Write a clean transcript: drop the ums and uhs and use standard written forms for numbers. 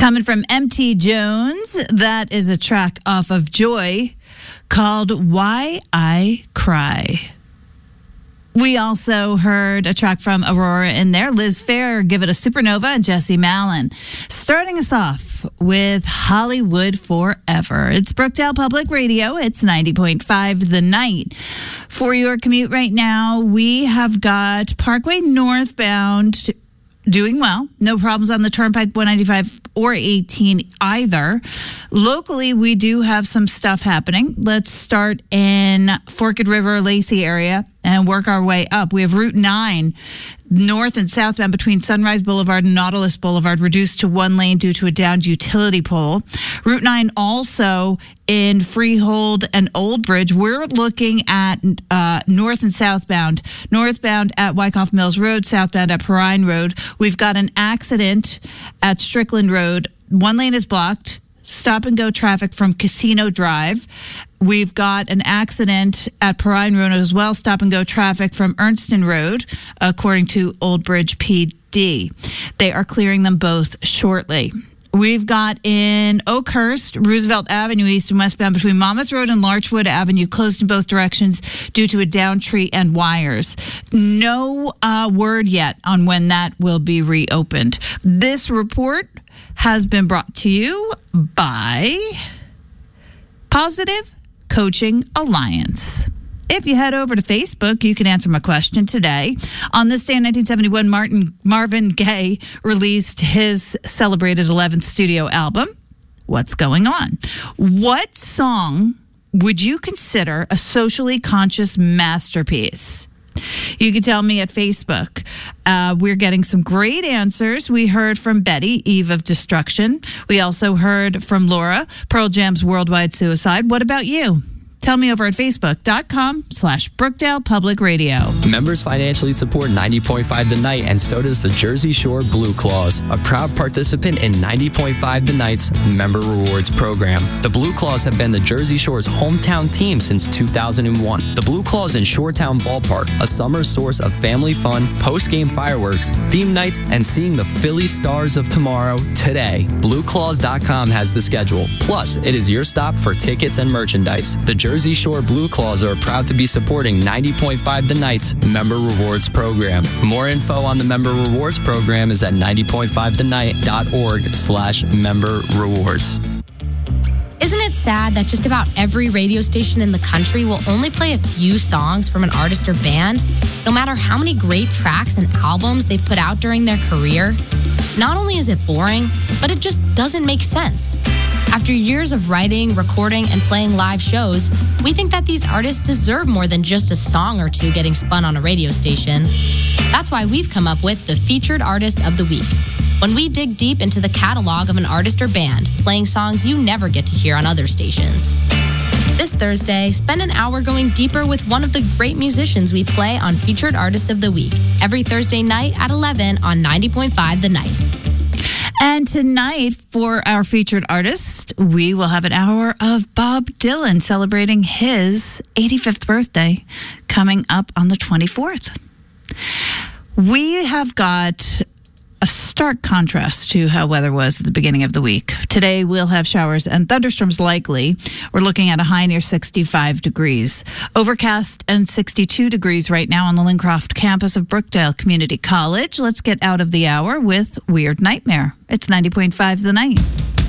Coming from MT Jones, that is a track off of Joy called Why I Cry. We also heard a track from Aurora in there. Liz Phair, Give It a Supernova, and Jesse Malin. Starting us off with Hollywood Forever. It's Brookdale Public Radio. It's 90.5 The Night. For your commute right now, we have got Parkway northbound doing well. No problems on the Turnpike 195 or 18 either. Locally, we do have some stuff happening. Let's start in Forked River, Lacey area and work our way up. We have Route 9 north and southbound between Sunrise Boulevard and Nautilus Boulevard reduced to one lane due to a downed utility pole. Route 9 also in Freehold and Old Bridge. We're looking at north and southbound. Northbound at Wyckoff Mills Road, southbound at Perrine Road. We've got an accident at Strickland Road. One lane is blocked. Stop and go traffic from Casino Drive. We've got an accident at Perrine Road as well. Stop and go traffic from Ernston Road, according to Old Bridge PD. They are clearing them both shortly. We've got in Oakhurst, Roosevelt Avenue, east and westbound between Monmouth Road and Larchwood Avenue, closed in both directions due to a downed tree and wires. No word yet on when that will be reopened. This report has been brought to you by Positive Coaching Alliance. If you head over to Facebook, you can answer my question today. On this day in 1971, Marvin Gaye released his celebrated 11th studio album, What's Going On? What song would you consider a socially conscious masterpiece? You can tell me at Facebook. We're getting some great answers. We heard from Betty, Eve of Destruction. We also heard from Laura, Pearl Jam's Worldwide Suicide. What about you? Tell me over at Facebook.com/Brookdale Public Radio. Members financially support 90.5 The Night, and so does the Jersey Shore Blue Claws, a proud participant in 90.5 The Night's Member Rewards program. The Blue Claws have been the Jersey Shore's hometown team since 2001. The Blue Claws in Shoretown Ballpark, a summer source of family fun, post-game fireworks, theme nights, and seeing the Philly Stars of tomorrow today. BlueClaws.com has the schedule. Plus, it is your stop for tickets and merchandise. The Jersey Shore Blue Claws are proud to be supporting 90.5 The Night's Member Rewards program. More info on the Member Rewards program is at 90.5thennight.org/member rewards. Isn't it sad that just about every radio station in the country will only play a few songs from an artist or band, no matter how many great tracks and albums they've put out during their career? Not only is it boring, but it just doesn't make sense. After years of writing, recording, and playing live shows, we think that these artists deserve more than just a song or two getting spun on a radio station. That's why we've come up with the Featured Artist of the Week. When we dig deep into the catalog of an artist or band, playing songs you never get to hear on other stations. This Thursday, spend an hour going deeper with one of the great musicians we play on Featured Artist of the Week, every Thursday night at 11 on 90.5 The Night. And tonight, for our featured artist, we will have an hour of Bob Dylan celebrating his 85th birthday coming up on the 24th. We have got a stark contrast to how weather was at the beginning of the week. Today, we'll have showers and thunderstorms likely. We're looking at a high near 65 degrees. Overcast and 62 degrees right now on the Lincroft campus of Brookdale Community College. Let's get out of the hour with Weird Nightmare. It's 90.5 The Night.